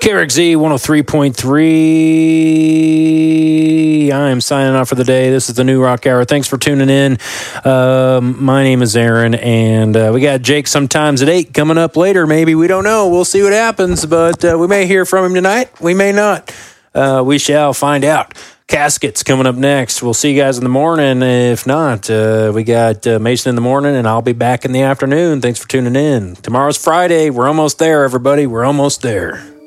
KRXZ 103.3. I'm signing off for the day. This is the New Rock Hour. Thanks for tuning in. My name is Aaron, and we got Jake sometimes at 8 coming up later. Maybe. We don't know. We'll see what happens, but we may hear from him tonight. We may not. We shall find out. Caskets coming up next. We'll see you guys in the morning. If not, we got Mason in the morning, and I'll be back in the afternoon. Thanks for tuning in. Tomorrow's Friday. We're almost there, everybody. We're almost there.